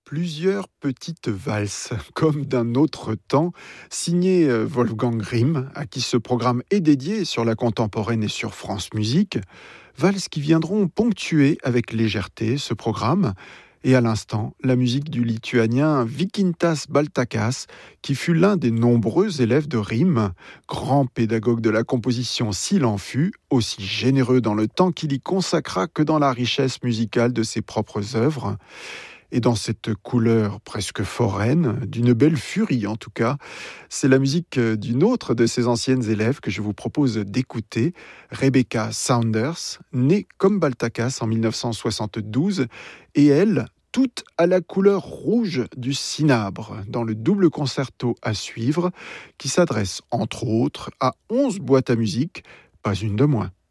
Plusieurs petites valses, comme d'un autre temps, signées Wolfgang Grimm, à qui ce programme est dédié sur la contemporaine et sur France Musique. Valses qui viendront ponctuer avec légèreté ce programme. Et à l'instant, la musique du lituanien Vykintas Baltakas, qui fut l'un des nombreux élèves de Grimm, grand pédagogue de la composition s'il en fut, aussi généreux dans le temps qu'il y consacra que dans la richesse musicale de ses propres œuvres. Et dans cette couleur presque foraine, d'une belle furie en tout cas, c'est la musique d'une autre de ses anciennes élèves que je vous propose d'écouter, Rebecca Saunders, née comme Baltakas en 1972, et elle, toute à la couleur rouge du cinabre, dans le double concerto à suivre, qui s'adresse entre autres à 11 boîtes à musique, pas une de moins.